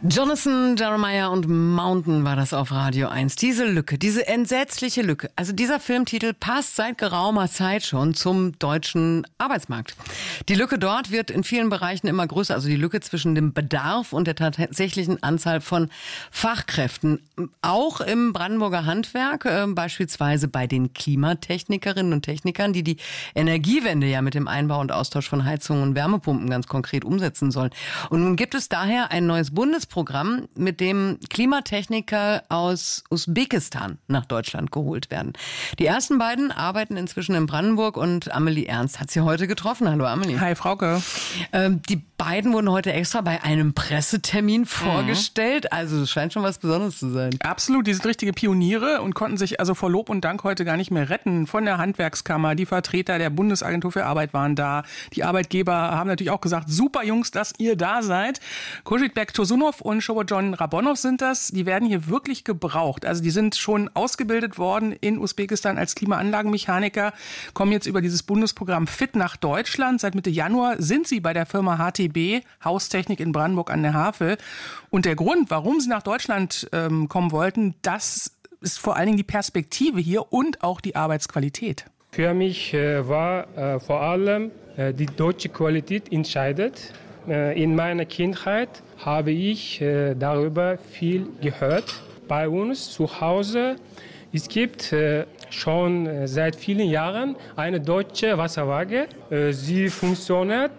Jonathan Jeremiah und Mountain war das auf Radio 1. Diese Lücke, diese entsetzliche Lücke. Also dieser Filmtitel passt seit geraumer Zeit schon zum deutschen Arbeitsmarkt. Die Lücke dort wird in vielen Bereichen immer größer. Also die Lücke zwischen dem Bedarf und der tatsächlichen Anzahl von Fachkräften. Auch im Brandenburger Handwerk, beispielsweise bei den Klimatechnikerinnen und Technikern, die die Energiewende ja mit dem Einbau und Austausch von Heizungen und Wärmepumpen ganz konkret umsetzen sollen. Und nun gibt es daher ein neues Bundesprogramm, mit dem Klimatechniker aus Usbekistan nach Deutschland geholt werden. Die ersten beiden arbeiten inzwischen in Brandenburg und Amelie Ernst hat sie heute getroffen. Hallo Amelie. Hi Frauke. Die beiden wurden heute extra bei einem Pressetermin vorgestellt. Also es scheint schon was Besonderes zu sein. Absolut, die sind richtige Pioniere und konnten sich also vor Lob und Dank heute gar nicht mehr retten. Von der Handwerkskammer, die Vertreter der Bundesagentur für Arbeit waren da. Die Arbeitgeber haben natürlich auch gesagt, super Jungs, dass ihr da seid. Kojitbek Tosunov und Shobojon Rabonov sind das. Die werden hier wirklich gebraucht. Also die sind schon ausgebildet worden in Usbekistan als Klimaanlagenmechaniker, kommen jetzt über dieses Bundesprogramm FIT nach Deutschland. Seit Mitte Januar sind sie bei der Firma HTB, Haustechnik in Brandenburg an der Havel. Und der Grund, warum sie nach Deutschland kommen wollten, das ist vor allen Dingen die Perspektive hier und auch die Arbeitsqualität. Für mich war vor allem die deutsche Qualität entscheidend. In meiner Kindheit habe ich darüber viel gehört. Bei uns zu Hause, es gibt schon seit vielen Jahren eine deutsche Wasserwaage. Sie funktioniert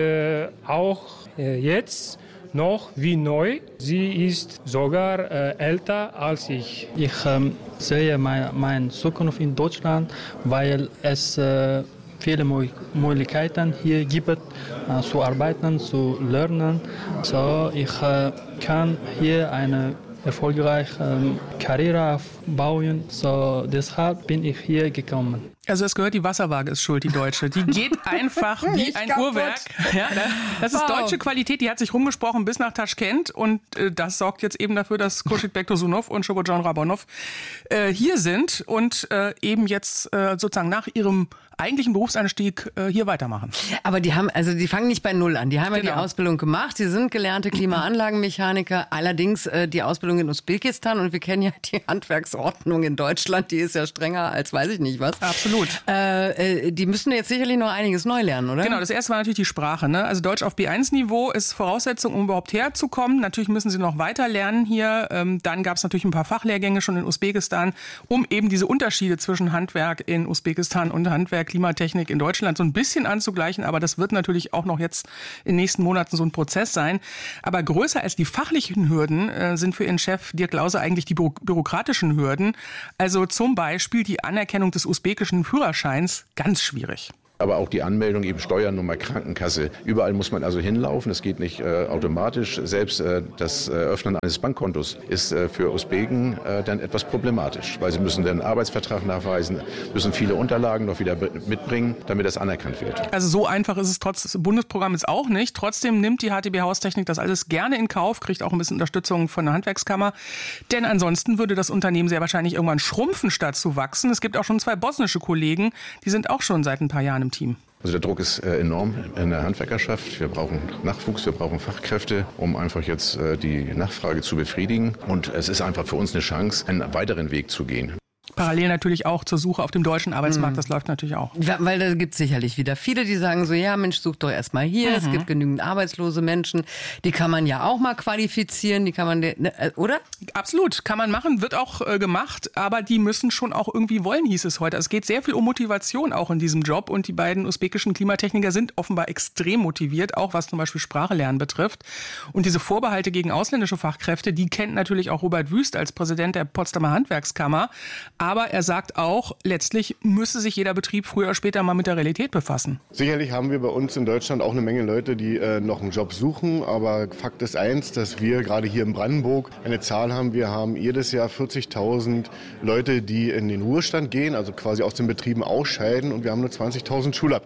auch jetzt noch wie neu. Sie ist sogar älter als ich. Ich sehe meine Zukunft in Deutschland, weil es viele Möglichkeiten hier gibt, zu arbeiten, zu lernen. So, ich kann hier eine erfolgreiche Karriere aufbauen. So, deshalb bin ich hier gekommen. Also es gehört, die Wasserwaage ist schuld, die deutsche. Die geht einfach wie ein Uhrwerk. Ja, das ist deutsche Qualität, die hat sich rumgesprochen bis nach Taschkent und das sorgt jetzt eben dafür, dass Kojitbek Tosunov und Shobojon Rabonov hier sind und eben jetzt sozusagen nach ihrem eigentlichen Berufseinstieg hier weitermachen. Aber die fangen nicht bei Null an. Die haben ja die Ausbildung gemacht. Sie sind gelernte Klimaanlagenmechaniker. Allerdings die Ausbildung in Usbekistan und wir kennen ja die Handwerksordnung in Deutschland. Die ist ja strenger als weiß ich nicht was. Absolut. Die müssen jetzt sicherlich noch einiges neu lernen, oder? Genau, das erste war natürlich die Sprache. Ne? Also Deutsch auf B1-Niveau ist Voraussetzung, um überhaupt herzukommen. Natürlich müssen sie noch weiter lernen hier. Dann gab es natürlich ein paar Fachlehrgänge schon in Usbekistan, um eben diese Unterschiede zwischen Handwerk in Usbekistan und Handwerk Klimatechnik in Deutschland so ein bisschen anzugleichen. Aber das wird natürlich auch noch jetzt in den nächsten Monaten so ein Prozess sein. Aber größer als die fachlichen Hürden sind für ihren Chef Dirk Lause eigentlich die bürokratischen Hürden. Also zum Beispiel die Anerkennung des usbekischen Führerscheins, ganz schwierig. Aber auch die Anmeldung, eben Steuernummer, Krankenkasse. Überall muss man also hinlaufen. Es geht nicht automatisch. Selbst das Öffnen eines Bankkontos ist für Usbeken dann etwas problematisch, weil sie müssen den Arbeitsvertrag nachweisen, müssen viele Unterlagen noch wieder mitbringen, damit das anerkannt wird. Also so einfach ist es trotz des Bundesprogramms auch nicht. Trotzdem nimmt die HTB Haustechnik das alles gerne in Kauf, kriegt auch ein bisschen Unterstützung von der Handwerkskammer. Denn ansonsten würde das Unternehmen sehr wahrscheinlich irgendwann schrumpfen, statt zu wachsen. Es gibt auch schon 2 bosnische Kollegen, die sind auch schon seit ein paar Jahren im Team. Also der Druck ist enorm in der Handwerkerschaft. Wir brauchen Nachwuchs, wir brauchen Fachkräfte, um einfach jetzt die Nachfrage zu befriedigen. Und es ist einfach für uns eine Chance, einen weiteren Weg zu gehen. Parallel natürlich auch zur Suche auf dem deutschen Arbeitsmarkt, das läuft natürlich auch. Ja, weil da gibt es sicherlich wieder viele, die sagen so, ja Mensch, such doch erst mal hier, es gibt genügend arbeitslose Menschen, die kann man ja auch mal qualifizieren, die kann man, oder? Absolut, kann man machen, wird auch gemacht, aber die müssen schon auch irgendwie wollen, hieß es heute. Es geht sehr viel um Motivation auch in diesem Job und die beiden usbekischen Klimatechniker sind offenbar extrem motiviert, auch was zum Beispiel Sprache lernen betrifft. Und diese Vorbehalte gegen ausländische Fachkräfte, die kennt natürlich auch Robert Wüst als Präsident der Potsdamer Handwerkskammer. Aber er sagt auch, letztlich müsse sich jeder Betrieb früher oder später mal mit der Realität befassen. Sicherlich haben wir bei uns in Deutschland auch eine Menge Leute, die noch einen Job suchen. Aber Fakt ist eins, dass wir gerade hier in Brandenburg eine Zahl haben. Wir haben jedes Jahr 40.000 Leute, die in den Ruhestand gehen, also quasi aus den Betrieben ausscheiden. Und wir haben nur 20.000 Schulabgänger.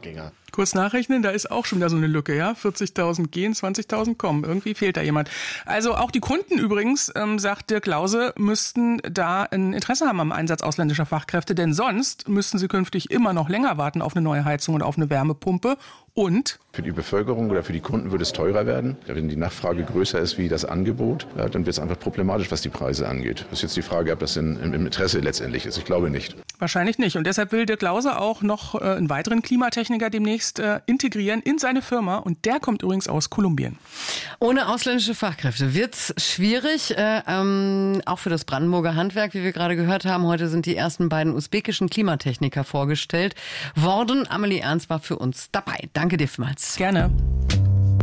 Kurz nachrechnen, da ist auch schon wieder so eine Lücke, ja? 40.000 gehen, 20.000 kommen. Irgendwie fehlt da jemand. Also auch die Kunden übrigens, sagt Dirk Lause, müssten da ein Interesse haben am Einsatz ausländischer Fachkräfte, denn sonst müssten sie künftig immer noch länger warten auf eine neue Heizung oder auf eine Wärmepumpe. Und für die Bevölkerung oder für die Kunden würde es teurer werden. Wenn die Nachfrage größer ist wie das Angebot, dann wird es einfach problematisch, was die Preise angeht. Das ist jetzt die Frage, ob das im Interesse letztendlich ist. Ich glaube nicht. Wahrscheinlich nicht. Und deshalb will Dirk Lause auch noch einen weiteren Klimatechniker demnächst integrieren in seine Firma. Und der kommt übrigens aus Kolumbien. Ohne ausländische Fachkräfte wird's schwierig, auch für das Brandenburger Handwerk, wie wir gerade gehört haben. Heute sind die ersten beiden usbekischen Klimatechniker vorgestellt worden. Amelie Ernst war für uns dabei. Danke dir vielmals. Gerne.